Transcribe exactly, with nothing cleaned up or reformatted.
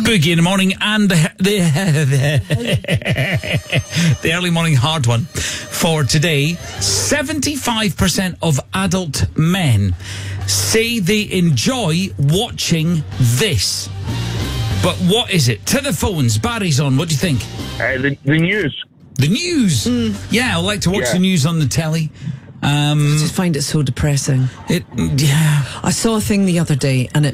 Boogie in the morning and the, the, the early morning hard one for today. seventy-five percent of adult men say they enjoy watching this. But what is it? To the phones. Barry's on. What do you think? Uh, the, the news. The news? Mm. Yeah, I like to watch yeah. the news on the telly. Um, I just find it so depressing. It, yeah. I saw a thing the other day and it